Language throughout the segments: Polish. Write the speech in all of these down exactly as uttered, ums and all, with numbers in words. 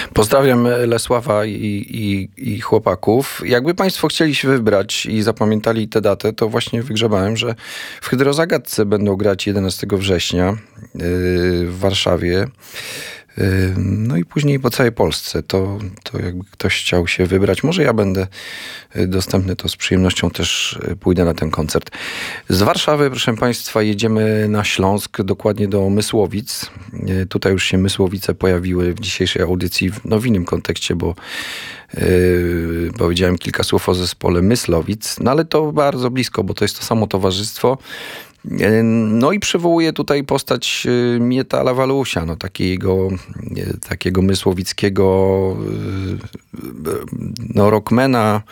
Pozdrawiam Lesława i, i, i chłopaków. Jakby państwo chcieli się wybrać i zapamiętali tę datę, to właśnie wygrzebałem, że w Hydrozagadce będą grać jedenastego września yy, w Warszawie. No i później po całej Polsce. To, to jakby ktoś chciał się wybrać. Może ja będę dostępny, to z przyjemnością też pójdę na ten koncert. Z Warszawy, proszę państwa, jedziemy na Śląsk, dokładnie do Mysłowic. Tutaj już się Mysłowice pojawiły w dzisiejszej audycji w, no, w innym kontekście, bo yy, powiedziałem kilka słów o zespole Myslowic, no ale to bardzo blisko, bo to jest to samo towarzystwo. No i przywołuje tutaj postać Mietala Walusia, no takiego, takiego mysłowickiego no rockmana,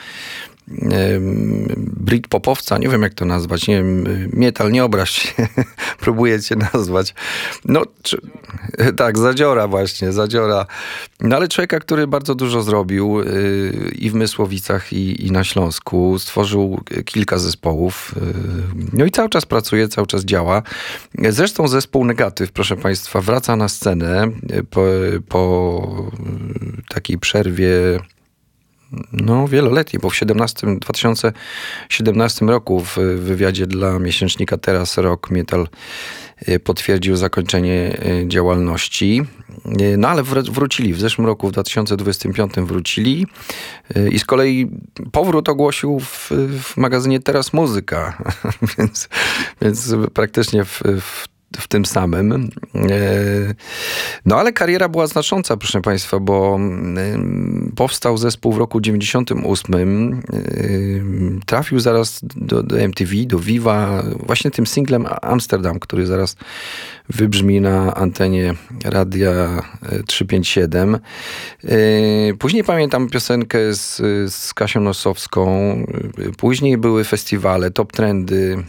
britpopowca, nie wiem jak to nazwać, nie wiem, Mietal, nie obraź się, próbuję cię nazwać. No, czy, tak, Zadziora właśnie, Zadziora. No ale człowieka, który bardzo dużo zrobił yy, i w Mysłowicach, i, i na Śląsku. Stworzył kilka zespołów. Yy, no i cały czas pracuje, cały czas działa. Zresztą zespół Negatyw, proszę państwa, wraca na scenę po, po takiej przerwie no wieloletni, bo w dwa tysiące siedemnastym roku w wywiadzie dla miesięcznika Teraz Rock Metal potwierdził zakończenie działalności. No ale wrócili. W zeszłym roku, w dwa tysiące dwudziestym piątym wrócili i z kolei powrót ogłosił w, w magazynie Teraz Muzyka. więc, więc praktycznie w, w w tym samym. No ale kariera była znacząca, proszę państwa, bo powstał zespół w roku dziewięćdziesiątym ósmym. Trafił zaraz do, do M T V, do Viva, właśnie tym singlem Amsterdam, który zaraz wybrzmi na antenie Radia trzysta pięćdziesiąt siedem. Później pamiętam piosenkę z, z Kasią Nosowską. Później były festiwale, Top Trendy,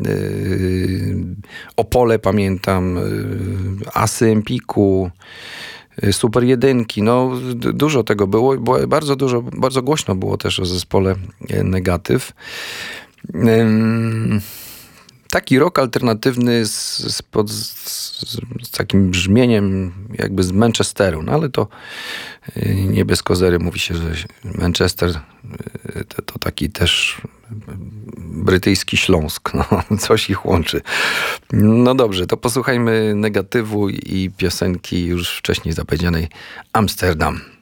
Opole pamiętam, Asy Empiku, Super Jedynki. No dużo tego było, bo bardzo dużo, bardzo głośno było też o zespole Negatyw. Taki rock alternatywny z, z, pod, z, z takim brzmieniem jakby z Manchesteru, no ale to nie bez kozery mówi się, że Manchester to, to taki też brytyjski Śląsk, no coś ich łączy. No dobrze, to posłuchajmy Negatywu i piosenki już wcześniej zapowiedzianej Amsterdam.